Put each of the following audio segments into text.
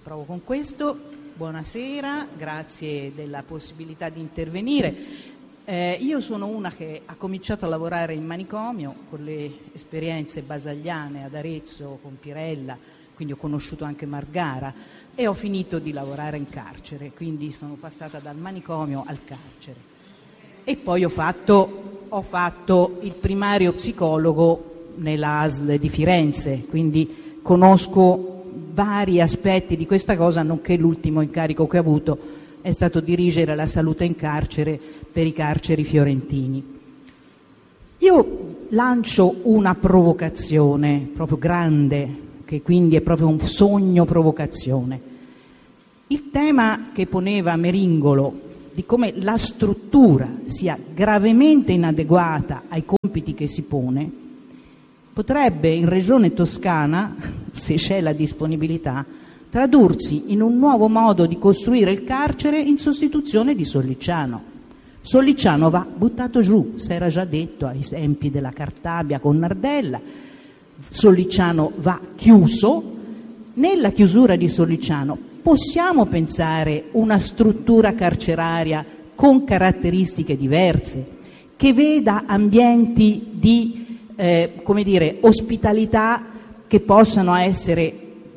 Provo con questo. Buonasera, grazie della possibilità di intervenire. Io sono una che ha cominciato a lavorare in manicomio con le esperienze basagliane ad Arezzo, con Pirella, quindi ho conosciuto anche Margara e ho finito di lavorare in carcere, quindi sono passata dal manicomio al carcere. E poi ho fatto il primario psicologo nella ASL di Firenze, quindi conosco vari aspetti di questa cosa, nonché l'ultimo incarico che ho avuto è stato dirigere la salute in carcere per i carceri fiorentini. Io lancio una provocazione proprio grande, che quindi è proprio un sogno provocazione. Il tema che poneva Meringolo di come la struttura sia gravemente inadeguata ai compiti che si pone potrebbe in Regione Toscana, se c'è la disponibilità, tradursi in un nuovo modo di costruire il carcere in sostituzione di Sollicciano. Sollicciano va buttato giù, si era già detto ai tempi della Cartabia con Nardella. Sollicciano va chiuso. Nella chiusura di Sollicciano possiamo pensare una struttura carceraria con caratteristiche diverse, che veda ambienti di ospitalità che possano essere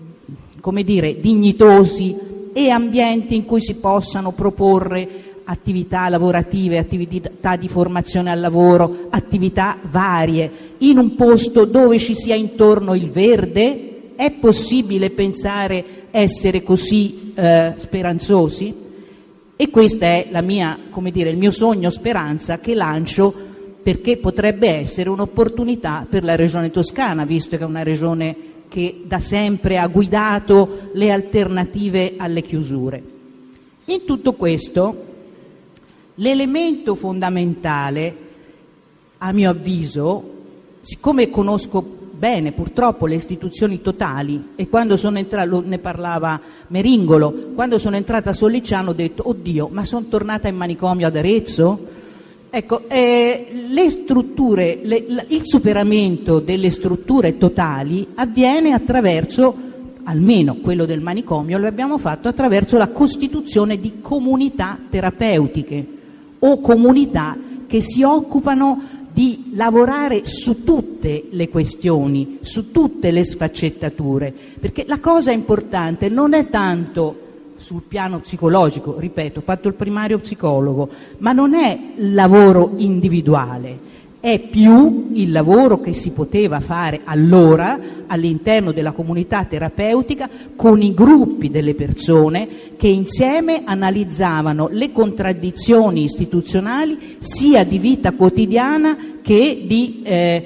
dignitosi e ambienti in cui si possano proporre attività lavorative, attività di formazione al lavoro, attività varie, in un posto dove ci sia intorno il verde. È possibile pensare essere così speranzosi? E questa è la mia, il mio sogno speranza che lancio, perché potrebbe essere un'opportunità per la Regione Toscana, visto che è una regione che da sempre ha guidato le alternative alle chiusure. In tutto questo, l'elemento fondamentale, a mio avviso, siccome conosco bene purtroppo le istituzioni totali, e quando sono entrata, ne parlava Meringolo, quando sono entrata a Sollicciano ho detto: oddio, ma sono tornata in manicomio ad Arezzo? Ecco, le strutture, il superamento delle strutture totali avviene attraverso, almeno quello del manicomio lo abbiamo fatto attraverso la costituzione di comunità terapeutiche o comunità che si occupano di lavorare su tutte le questioni, su tutte le sfaccettature, perché la cosa importante non è tanto sul piano psicologico, ripeto, ho fatto il primario psicologo, ma non è il lavoro individuale, è più il lavoro che si poteva fare allora all'interno della comunità terapeutica con i gruppi delle persone che insieme analizzavano le contraddizioni istituzionali sia di vita quotidiana che di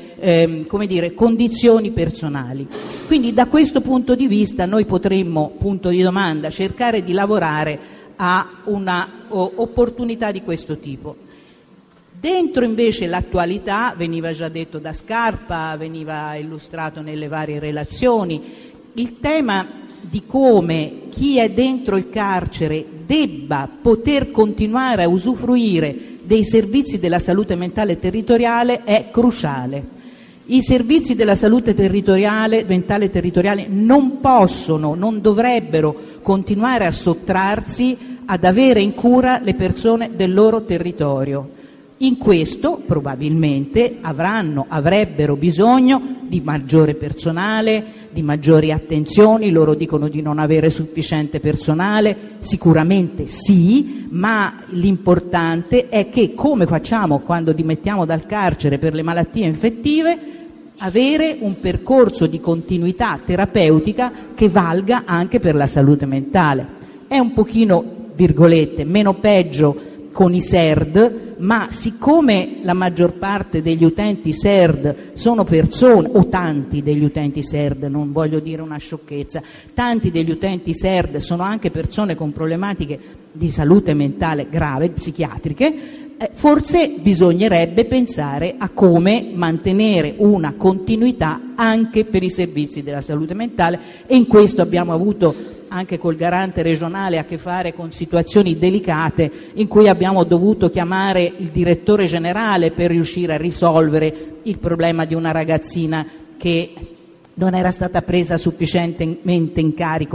condizioni personali. Quindi da questo punto di vista noi potremmo, punto di domanda, cercare di lavorare a una opportunità di questo tipo. Dentro invece l'attualità, veniva già detto da Scarpa, veniva illustrato nelle varie relazioni, il tema di come chi è dentro il carcere debba poter continuare a usufruire dei servizi della salute mentale territoriale è cruciale. I servizi della salute mentale territoriale non possono, non dovrebbero continuare a sottrarsi ad avere in cura le persone del loro territorio. In questo probabilmente avrebbero bisogno di maggiore personale, di maggiori attenzioni. Loro dicono di non avere sufficiente personale, sicuramente sì, ma l'importante è che, come facciamo quando dimettiamo dal carcere per le malattie infettive, avere un percorso di continuità terapeutica che valga anche per la salute mentale. È un pochino, virgolette, meno peggio con i SERD, ma siccome la maggior parte degli utenti SERD sono persone, o tanti degli utenti SERD, non voglio dire una sciocchezza, tanti degli utenti SERD sono anche persone con problematiche di salute mentale grave, psichiatriche, forse bisognerebbe pensare a come mantenere una continuità anche per i servizi della salute mentale, e in questo abbiamo avuto anche col garante regionale a che fare con situazioni delicate in cui abbiamo dovuto chiamare il direttore generale per riuscire a risolvere il problema di una ragazzina che non era stata presa sufficientemente in carico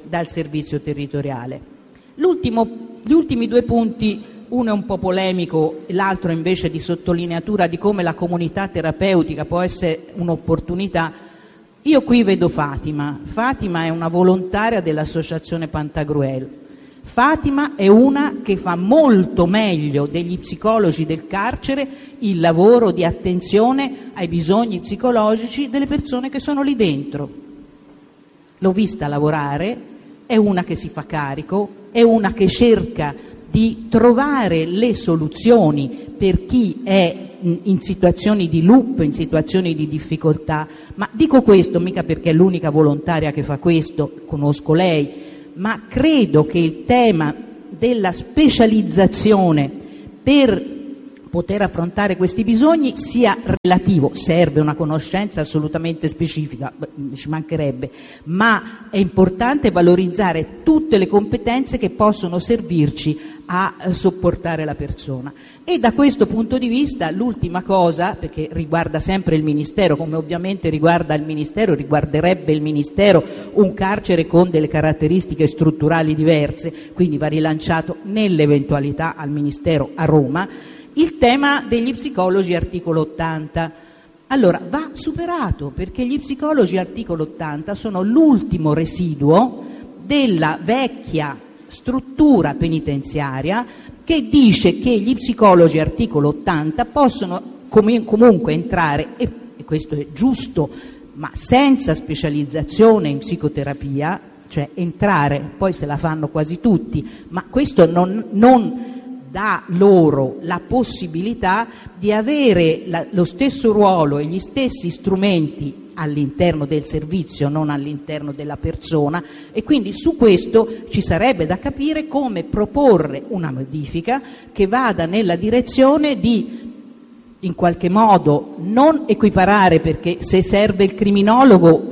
dal servizio territoriale. Gli ultimi due punti, uno è un po' polemico, l'altro invece di sottolineatura di come la comunità terapeutica può essere un'opportunità. Io qui vedo Fatima. Fatima è una volontaria dell'associazione Pantagruel. Fatima è una che fa molto meglio degli psicologi del carcere il lavoro di attenzione ai bisogni psicologici delle persone che sono lì dentro. L'ho vista lavorare, è una che si fa carico, è una che cerca di trovare le soluzioni per chi è in situazioni di loop, in situazioni di difficoltà. Ma dico questo mica perché è l'unica volontaria che fa questo, conosco lei, ma credo che il tema della specializzazione per poter affrontare questi bisogni sia relativo. Serve una conoscenza assolutamente specifica, ci mancherebbe, ma è importante valorizzare tutte le competenze che possono servirci a sopportare la persona. E da questo punto di vista l'ultima cosa, perché riguarda sempre il Ministero, come ovviamente riguarda il Ministero, riguarderebbe il Ministero un carcere con delle caratteristiche strutturali diverse, quindi va rilanciato nell'eventualità al Ministero a Roma, il tema degli psicologi articolo 80. Allora, va superato, perché gli psicologi articolo 80 sono l'ultimo residuo della vecchia struttura penitenziaria che dice che gli psicologi articolo 80 possono comunque entrare, e questo è giusto, ma senza specializzazione in psicoterapia, cioè entrare, poi se la fanno quasi tutti, ma questo non dà loro la possibilità di avere lo stesso ruolo e gli stessi strumenti all'interno del servizio, non all'interno della persona, e quindi su questo ci sarebbe da capire come proporre una modifica che vada nella direzione di in qualche modo non equiparare, perché se serve il criminologo,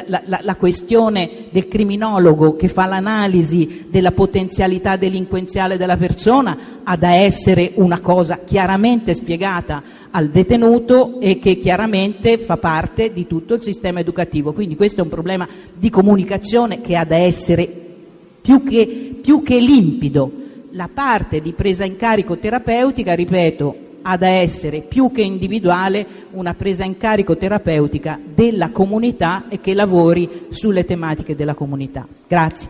la questione del criminologo che fa l'analisi della potenzialità delinquenziale della persona ha da essere una cosa chiaramente spiegata al detenuto e che chiaramente fa parte di tutto il sistema educativo. Quindi questo è un problema di comunicazione che ha da essere più che limpido. La parte di presa in carico terapeutica, ripeto, ha da essere più che individuale una presa in carico terapeutica della comunità e che lavori sulle tematiche della comunità. Grazie.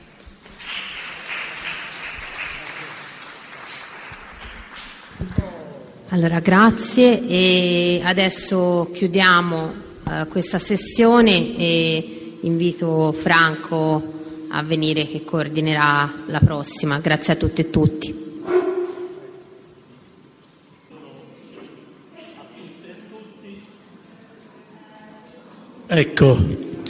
Allora, grazie, e adesso chiudiamo questa sessione e invito Franco a venire, che coordinerà la prossima. Grazie a tutte e tutti. Ecco,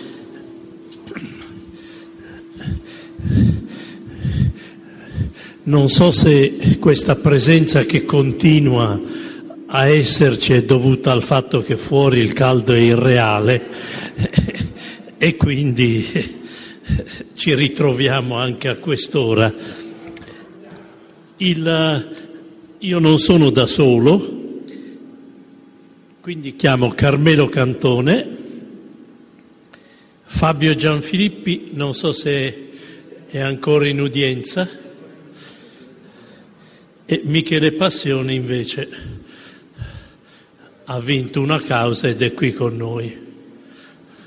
non so se questa presenza che continua a esserci è dovuta al fatto che fuori il caldo è irreale e quindi ci ritroviamo anche a quest'ora. Io non sono da solo, quindi chiamo Carmelo Cantone. Fabio Gianfilippi, non so se è ancora in udienza, e Michele Passioni invece ha vinto una causa ed è qui con noi.